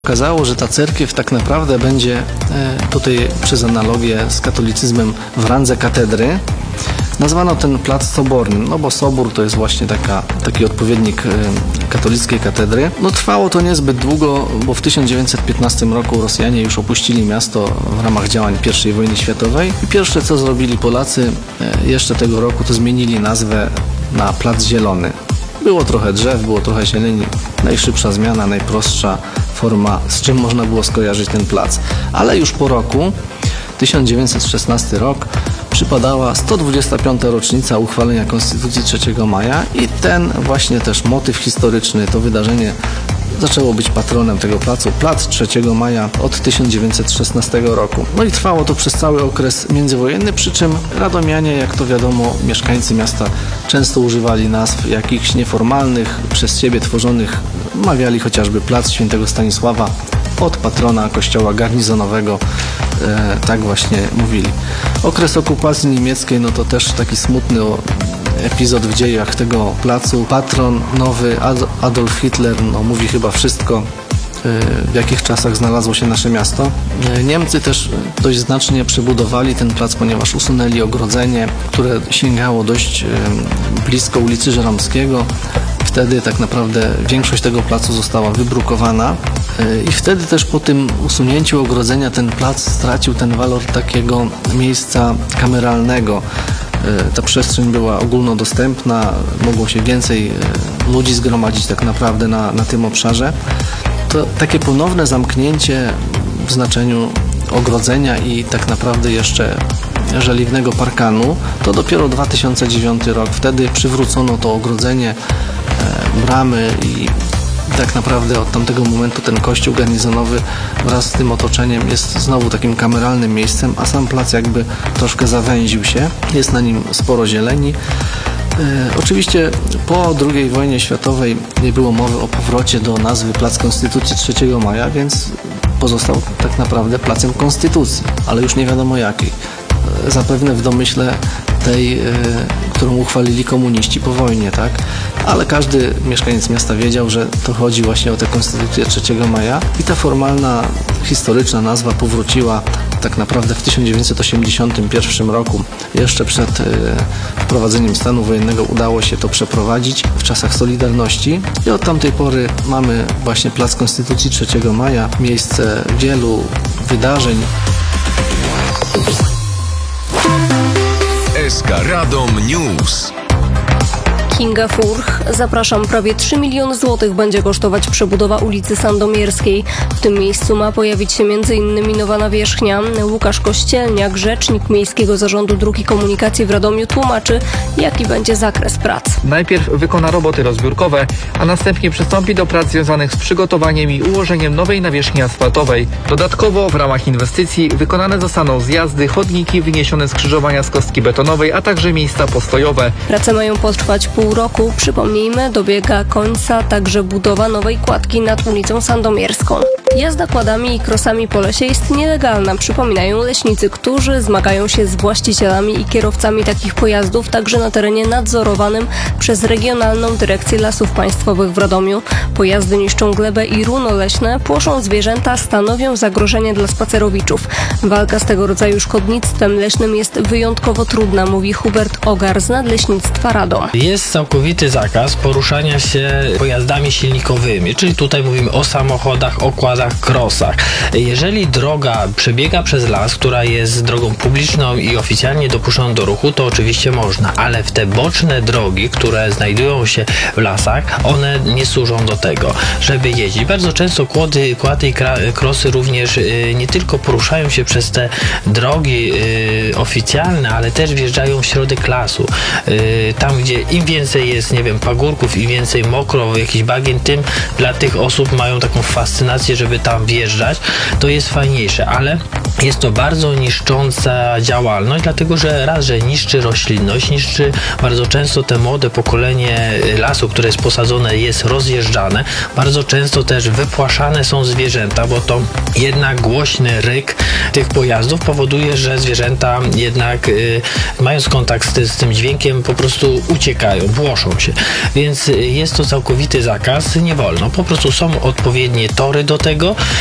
Okazało, że ta cerkiew tak naprawdę będzie tutaj przez analogię z katolicyzmem w randze katedry. Nazwano ten plac Sobornym, no bo Sobór to jest właśnie taki odpowiednik katolickiej katedry. No trwało to niezbyt długo, bo w 1915 roku Rosjanie już opuścili miasto w ramach działań I wojny światowej. I pierwsze co zrobili Polacy jeszcze tego roku, to zmienili nazwę na Plac Zielony. Było trochę drzew, było trochę zieleni. Najszybsza zmiana, najprostsza forma, z czym można było skojarzyć ten plac. Ale już po roku, 1916 rok, przypadała 125. rocznica uchwalenia Konstytucji 3 maja i ten właśnie też motyw historyczny, to wydarzenie zaczęło być patronem tego placu, Plac 3 maja od 1916 roku. No i trwało to przez cały okres międzywojenny, przy czym radomianie, jak to wiadomo, mieszkańcy miasta często używali nazw jakichś nieformalnych, przez siebie tworzonych, mawiali chociażby Plac Świętego Stanisława od patrona kościoła garnizonowego, tak właśnie mówili. Okres okupacji niemieckiej, no to też taki smutny epizod w dziejach tego placu. Patron nowy Adolf Hitler, no mówi chyba wszystko, w jakich czasach znalazło się nasze miasto. Niemcy też dość znacznie przebudowali ten plac, ponieważ usunęli ogrodzenie, które sięgało dość blisko ulicy Żeromskiego. Wtedy tak naprawdę większość tego placu została wybrukowana i wtedy też po tym usunięciu ogrodzenia ten plac stracił ten walor takiego miejsca kameralnego. Ta przestrzeń była ogólnodostępna, mogło się więcej ludzi zgromadzić tak naprawdę na tym obszarze. To takie ponowne zamknięcie w znaczeniu ogrodzenia i tak naprawdę jeszcze żeliwnego parkanu to dopiero 2009 rok. Wtedy przywrócono to ogrodzenie, bramy i tak naprawdę od tamtego momentu ten kościół garnizonowy wraz z tym otoczeniem jest znowu takim kameralnym miejscem, a sam plac jakby troszkę zawęził się. Jest na nim sporo zieleni. Oczywiście po II wojnie światowej nie było mowy o powrocie do nazwy Plac Konstytucji 3 maja, więc pozostał tak naprawdę Placem Konstytucji, ale już nie wiadomo jakiej. Zapewne w domyśle tej, którą uchwalili komuniści po wojnie, tak? Ale każdy mieszkaniec miasta wiedział, że to chodzi właśnie o tę Konstytucję 3 maja i ta formalna, historyczna nazwa powróciła tak naprawdę w 1981 roku. Jeszcze przed wprowadzeniem stanu wojennego udało się to przeprowadzić w czasach Solidarności i od tamtej pory mamy właśnie Plac Konstytucji 3 maja, miejsce wielu wydarzeń. SK Radom News. Kinga Furch. Zapraszam. Prawie 3 miliony złotych będzie kosztować przebudowa ulicy Sandomierskiej. W tym miejscu ma pojawić się m.in. nowa nawierzchnia. Łukasz Kościelniak, rzecznik Miejskiego Zarządu Dróg i Komunikacji w Radomiu, tłumaczy, jaki będzie zakres prac. Najpierw wykona roboty rozbiórkowe, a następnie przystąpi do prac związanych z przygotowaniem i ułożeniem nowej nawierzchni asfaltowej. Dodatkowo w ramach inwestycji wykonane zostaną zjazdy, chodniki, wyniesione skrzyżowania z kostki betonowej, a także miejsca postojowe. Prace mają potrwać pół roku. Przypomnijmy, dobiega końca także budowa nowej kładki nad ulicą Sandomierską. Jazda kładami i krosami po lesie jest nielegalna, przypominają leśnicy, którzy zmagają się z właścicielami i kierowcami takich pojazdów także na terenie nadzorowanym przez Regionalną Dyrekcję Lasów Państwowych w Radomiu. Pojazdy niszczą glebę i runo leśne, płoszą zwierzęta, stanowią zagrożenie dla spacerowiczów. Walka z tego rodzaju szkodnictwem leśnym jest wyjątkowo trudna, mówi Hubert Ogar z Nadleśnictwa Radom. Jest całkowity zakaz poruszania się pojazdami silnikowymi, czyli tutaj mówimy o samochodach, okładach, krosach. Jeżeli droga przebiega przez las, która jest drogą publiczną i oficjalnie dopuszczoną do ruchu, to oczywiście można, ale w te boczne drogi, które znajdują się w lasach, one nie służą do tego, żeby jeździć. Bardzo często kłady i krosy również nie tylko poruszają się przez te drogi oficjalne, ale też wjeżdżają w środek lasu. Tam, gdzie im więcej jest, nie wiem, pagórków, im więcej mokro, jakiś bagien, tym dla tych osób mają taką fascynację, żeby tam wjeżdżać, to jest fajniejsze, ale jest to bardzo niszcząca działalność, dlatego że raz, że niszczy roślinność, niszczy bardzo często te młode pokolenie lasu, które jest posadzone, jest rozjeżdżane. Bardzo często też wypłaszane są zwierzęta, bo to jednak głośny ryk tych pojazdów powoduje, że zwierzęta jednak mając kontakt z tym dźwiękiem po prostu uciekają, włoszą się. Więc jest to całkowity zakaz, nie wolno. Po prostu są odpowiednie tory do tego